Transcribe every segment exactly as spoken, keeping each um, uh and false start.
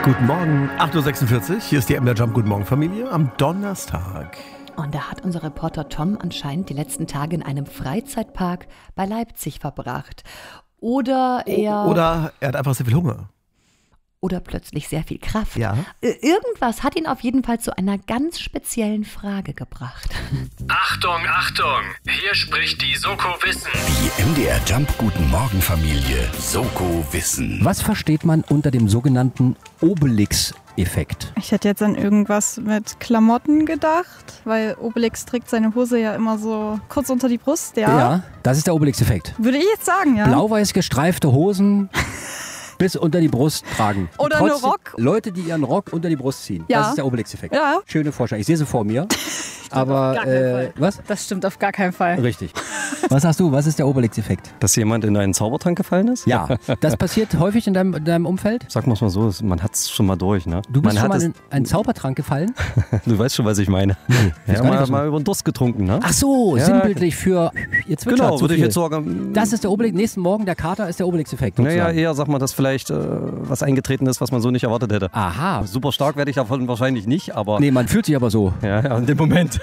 Guten Morgen, acht Uhr sechsundvierzig, hier ist die M D R Jump Guten Morgen Familie am Donnerstag. Und da hat unser Reporter Tom anscheinend die letzten Tage in einem Freizeitpark bei Leipzig verbracht. Oder er... Oder er hat einfach sehr viel Hunger. Oder plötzlich sehr viel Kraft. Ja. Irgendwas hat ihn auf jeden Fall zu einer ganz speziellen Frage gebracht. Achtung, Achtung! Hier spricht die Soko Wissen. Die M D R Jump Guten Morgen Familie Soko Wissen. Was versteht man unter dem sogenannten Obelix-Effekt? Ich hätte jetzt an irgendwas mit Klamotten gedacht, weil Obelix trägt seine Hose ja immer so kurz unter die Brust. Ja, Ja, das ist der Obelix-Effekt. würde ich jetzt sagen, ja. Blau-weiß gestreifte Hosen bis unter die Brust tragen. Oder Trotzdem eine Rock. Leute, die ihren Rock unter die Brust ziehen. Ja. Das ist der Obelix-Effekt. Ja. Schöne Vorstellung. Ich sehe sie vor mir. Aber, auf gar keinen äh, Fall. was? Das stimmt auf gar keinen Fall. Richtig. Was sagst du? Was ist der Obelix-Effekt? Dass jemand in einen Zaubertrank gefallen ist? Ja, das passiert häufig in deinem, in deinem Umfeld. Sagen wir es mal so, man hat es schon mal durch, ne? Du bist man schon hat mal in einen Zaubertrank gefallen? es, Du weißt schon, was ich meine. weiß Ja, gar nicht, mal, was du- mal über den Durst getrunken, ne? Ach so, Ja, sinnbildlich für jetzt zwitschert genau, zu würde ich viel. jetzt sagen. Das ist der Obelix. Nächsten Morgen der Kater ist der Obelix-Effekt. Naja, sozusagen. eher sag mal, dass vielleicht äh, was eingetreten ist, was man so nicht erwartet hätte. Aha. Super stark werde ich davon wahrscheinlich nicht, aber Nee, man fühlt sich aber so. ja, ja, in dem Moment.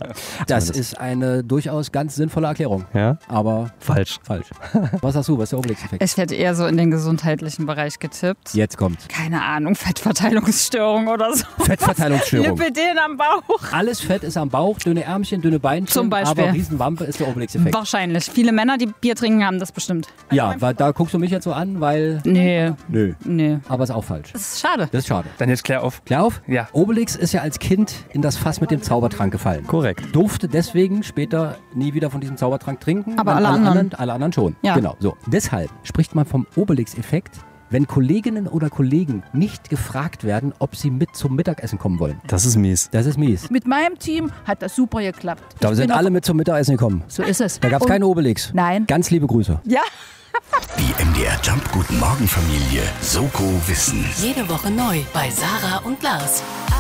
Das ist eine durchaus ganz sinnvolle Erklärung. Ja, Aber falsch. falsch. Was sagst du, was ist der Obelix-Effekt? Ich hätte eher so in den gesundheitlichen Bereich getippt. Jetzt kommt Keine Ahnung, Fettverteilungsstörung oder so. Fettverteilungsstörung. Lipidem am Bauch. Alles Fett ist am Bauch, dünne Ärmchen, dünne Beinchen, Zum Beispiel. aber Riesenwampe ist der Obelix-Effekt. Wahrscheinlich. Viele Männer, die Bier trinken, haben das bestimmt. Ja, weil da guckst du mich jetzt so an, weil... Nee, Nö, nee. aber ist auch falsch. Das ist schade. Das ist schade. Dann jetzt klär auf. Klar auf? Ja. Obelix ist ja als Kind in das Fass mit dem Zaubertrank gefallen. Korrekt. Durfte deswegen später nie wieder von diesem Zaubertrank trinken. Aber weil alle anderen. Alle anderen schon. Ja. Genau. So. Deshalb spricht man vom Obelix-Effekt, wenn Kolleginnen oder Kollegen nicht gefragt werden, ob sie mit zum Mittagessen kommen wollen. Das ist mies. Das ist mies. Mit meinem Team hat das super geklappt. Da Ich sind bin alle auch- mit zum Mittagessen gekommen. So ist es. Da gab es Und- keine Obelix. Nein. Ganz liebe Grüße. Ja. Die M D R Jump Guten Morgen Familie Soko Wissen. Jede Woche neu bei Sarah und Lars.